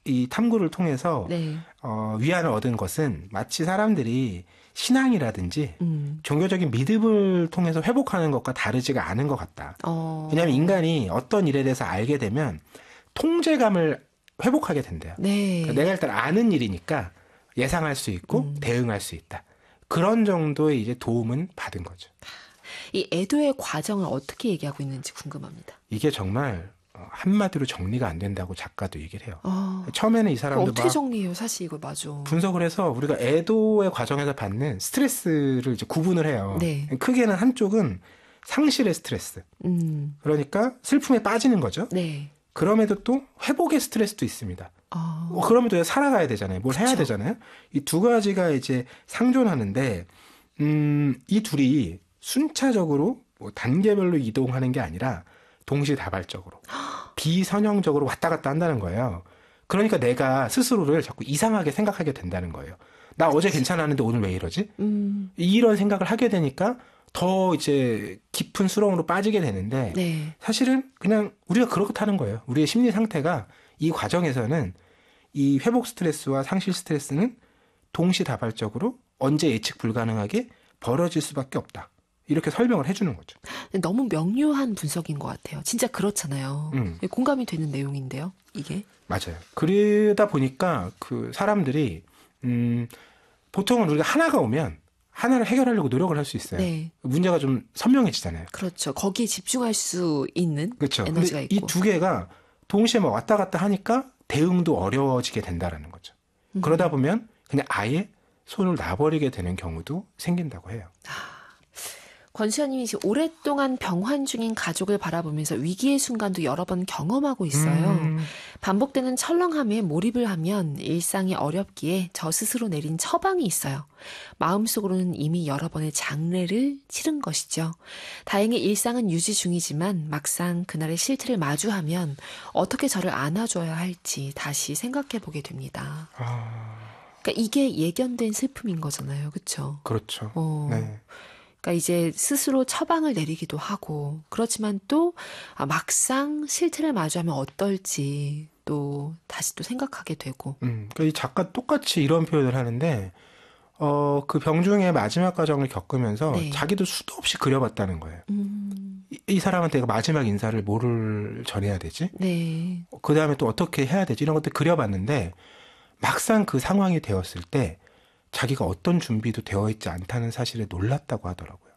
이 탐구를 통해서 네. 위안을 얻은 것은 마치 사람들이 신앙이라든지 종교적인 믿음을 통해서 회복하는 것과 다르지가 않은 것 같다. 왜냐하면 인간이 어떤 일에 대해서 알게 되면 통제감을 회복하게 된대요. 네. 그러니까 내가 일단 아는 일이니까 예상할 수 있고 대응할 수 있다. 그런 정도의 이제 도움은 받은 거죠. 이 애도의 과정을 어떻게 얘기하고 있는지 궁금합니다. 이게 정말 한마디로 정리가 안 된다고 작가도 얘기를 해요. 처음에는 이 사람도 어떻게 정리해요? 사실 이거 맞아. 분석을 해서 우리가 애도의 과정에서 받는 스트레스를 이제 구분을 해요. 네. 크게는 한쪽은 상실의 스트레스. 그러니까 슬픔에 빠지는 거죠. 네. 그럼에도 또 회복의 스트레스도 있습니다. 그럼에도 살아가야 되잖아요. 뭘 해야 되잖아요. 이 두 가지가 이제 상존하는데 이 둘이 순차적으로 뭐 단계별로 이동하는 게 아니라 동시다발적으로 비선형적으로 왔다 갔다 한다는 거예요. 그러니까 내가 스스로를 자꾸 이상하게 생각하게 된다는 거예요. 나 어제 괜찮았는데 오늘 왜 이러지? 이런 생각을 하게 되니까 더 이제 깊은 수렁으로 빠지게 되는데 네. 사실은 그냥 우리가 그렇다는 거예요. 우리의 심리 상태가 이 과정에서는 이 회복 스트레스와 상실 스트레스는 동시다발적으로 언제 예측 불가능하게 벌어질 수밖에 없다. 이렇게 설명을 해주는 거죠. 너무 명료한 분석인 것 같아요. 진짜 그렇잖아요. 공감이 되는 내용인데요, 이게. 맞아요. 그러다 보니까 그 사람들이 보통은 우리가 하나가 오면 하나를 해결하려고 노력을 할 수 있어요. 네. 문제가 좀 선명해지잖아요. 그렇죠. 거기에 집중할 수 있는 그렇죠. 에너지가 있고. 이 두 개가 동시에 막 왔다 갔다 하니까 대응도 어려워지게 된다라는 거죠. 그러다 보면 그냥 아예 손을 놔버리게 되는 경우도 생긴다고 해요. 권수현님이 지금 오랫동안 병환 중인 가족을 바라보면서 위기의 순간도 여러 번 경험하고 있어요. 반복되는 철렁함에 몰입을 하면 일상이 어렵기에 저 스스로 내린 처방이 있어요. 마음속으로는 이미 여러 번의 장례를 치른 것이죠. 다행히 일상은 유지 중이지만 막상 그날의 실태를 마주하면 어떻게 저를 안아줘야 할지 다시 생각해보게 됩니다. 그러니까 이게 예견된 슬픔인 거잖아요. 그렇죠? 그렇죠. 네. 그러니까 이제 스스로 처방을 내리기도 하고 그렇지만 또 막상 실태를 마주하면 어떨지 또 다시 또 생각하게 되고. 그러니까 이 작가 똑같이 이런 표현을 하는데 그 병중의 마지막 과정을 겪으면서 네. 자기도 수도 없이 그려봤다는 거예요. 이 사람한테 내가 마지막 인사를 뭐를 전해야 되지? 네. 그 다음에 또 어떻게 해야 되지? 이런 것들 그려봤는데 막상 그 상황이 되었을 때 자기가 어떤 준비도 되어 있지 않다는 사실에 놀랐다고 하더라고요.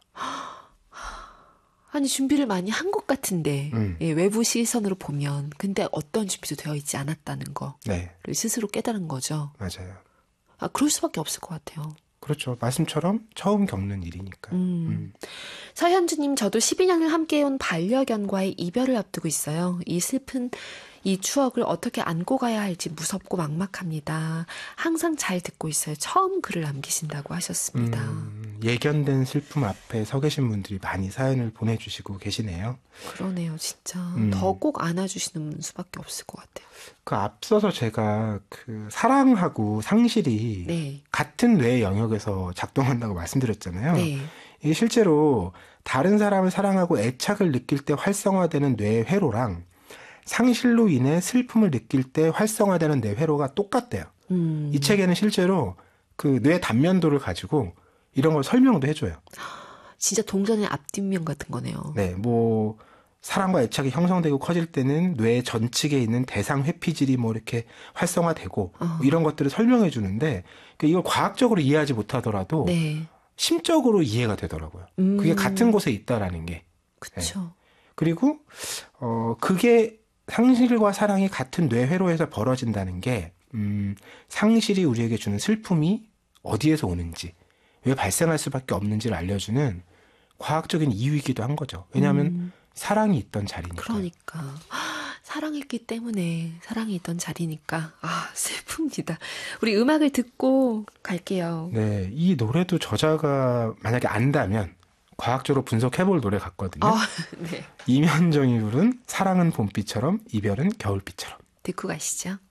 아니 준비를 많이 한 것 같은데 예, 외부 시선으로 보면 근데 어떤 준비도 되어 있지 않았다는 거를 네. 스스로 깨달은 거죠. 맞아요. 그럴 수밖에 없을 것 같아요. 그렇죠. 말씀처럼 처음 겪는 일이니까. 서현주님, 저도 12년을 함께해온 반려견과의 이별을 앞두고 있어요. 이 슬픈 이 추억을 어떻게 안고 가야 할지 무섭고 막막합니다. 항상 잘 듣고 있어요. 처음 글을 남기신다고 하셨습니다. 예견된 슬픔 앞에 서 계신 분들이 많이 사연을 보내주시고 계시네요. 그러네요, 진짜. 더 꼭 안아주시는 수밖에 없을 것 같아요. 그 앞서서 제가 그 사랑하고 상실이 네. 같은 뇌 영역에서 작동한다고 말씀드렸잖아요. 네. 이게 실제로 다른 사람을 사랑하고 애착을 느낄 때 활성화되는 뇌 회로랑 상실로 인해 슬픔을 느낄 때 활성화되는 뇌 회로가 똑같대요. 이 책에는 실제로 그 뇌 단면도를 가지고 이런 걸 설명도 해줘요. 진짜 동전의 앞뒷면 같은 거네요. 네, 뭐 사랑과 애착이 형성되고 커질 때는 뇌 전측에 있는 대상 회피질이 뭐 이렇게 활성화되고 뭐 이런 것들을 설명해 주는데 이걸 과학적으로 이해하지 못하더라도 네. 심적으로 이해가 되더라고요. 그게 같은 곳에 있다라는 게. 그렇죠. 네. 그리고 그게 상실과 사랑이 같은 뇌 회로에서 벌어진다는 게 상실이 우리에게 주는 슬픔이 어디에서 오는지, 왜 발생할 수밖에 없는지를 알려주는 과학적인 이유이기도 한 거죠. 왜냐하면 사랑이 있던 자리니까. 그러니까 사랑했기 때문에 사랑이 있던 자리니까 슬픕니다. 우리 음악을 듣고 갈게요. 네, 이 노래도 저자가 만약에 안다면 과학적으로 분석해볼 노래 같거든요. 네. 이면정이 부른 사랑은 봄비처럼 이별은 겨울비처럼. 듣고 가시죠.